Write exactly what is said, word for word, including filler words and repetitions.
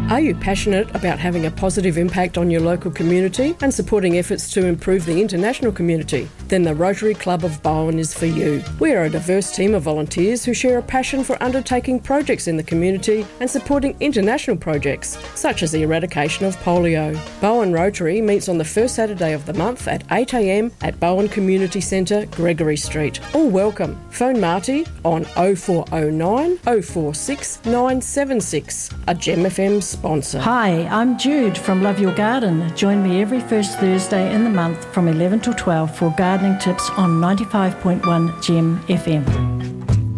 Are you passionate about having a positive impact on your local community and supporting efforts to improve the international community? Then the Rotary Club of Bowen is for you. We are a diverse team of volunteers who share a passion for undertaking projects in the community and supporting international projects, such as the eradication of polio. Bowen Rotary meets on the first Saturday of the month at eight a m at Bowen Community Centre, Gregory Street. All welcome. Phone Marty on oh four oh nine, oh four six, nine seven six, a Gem F M sponsor. Hi, I'm Jude from Love Your Garden. Join me every first Thursday in the month from eleven till twelve for gardening tips on ninety-five point one Gem F M.